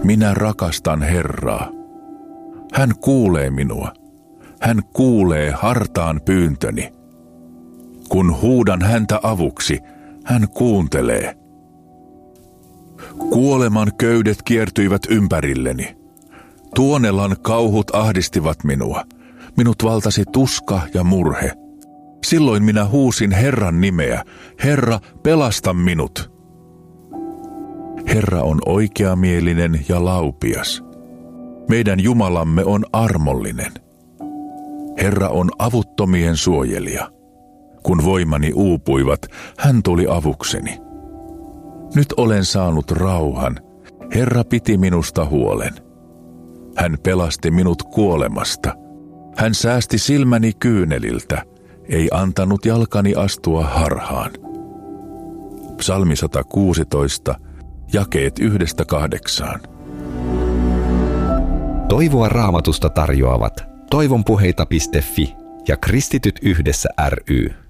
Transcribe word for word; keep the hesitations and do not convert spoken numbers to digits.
Minä rakastan Herraa. Hän kuulee minua. Hän kuulee hartaan pyyntöni. Kun huudan häntä avuksi, hän kuuntelee. Kuoleman köydet kiertyivät ympärilleni. Tuonelan kauhut ahdistivat minua. Minut valtasi tuska ja murhe. Silloin minä huusin Herran nimeä. Herra, pelasta minut. Herra on oikeamielinen ja laupias. Meidän Jumalamme on armollinen. Herra on avuttomien suojelija. Kun voimani uupuivat, hän tuli avukseni. Nyt olen saanut rauhan. Herra piti minusta huolen. Hän pelasti minut kuolemasta. Hän säästi silmäni kyyneliltä, ei antanut jalkani astua harhaan. Psalmi sata kuusitoista, jakeet yhdestä kahdeksaan. Toivoa Raamatusta tarjoavat toivonpuheita piste fi ja Kristityt yhdessä ry.